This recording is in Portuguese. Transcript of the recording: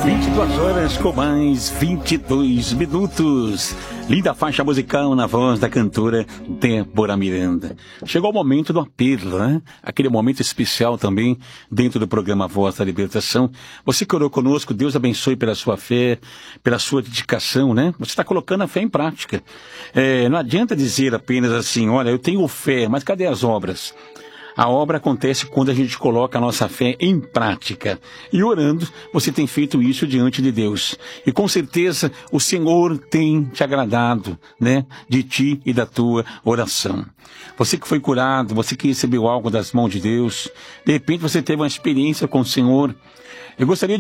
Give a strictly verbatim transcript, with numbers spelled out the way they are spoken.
vinte e duas horas com mais vinte e dois minutos. Linda faixa musical na voz da cantora Débora Miranda. Chegou o momento do apelo, né? Aquele momento especial também dentro do programa Voz da Libertação. Você que orou conosco, Deus abençoe pela sua fé, pela sua dedicação, né? Você está colocando a fé em prática. É, não adianta dizer apenas assim, olha, eu tenho fé, mas cadê as obras? A obra acontece quando a gente coloca a nossa fé em prática. E orando, você tem feito isso diante de Deus. E com certeza o Senhor tem te agradado, né? De ti e da tua oração. Você que foi curado, você que recebeu algo das mãos de Deus. De repente você teve uma experiência com o Senhor. Eu gostaria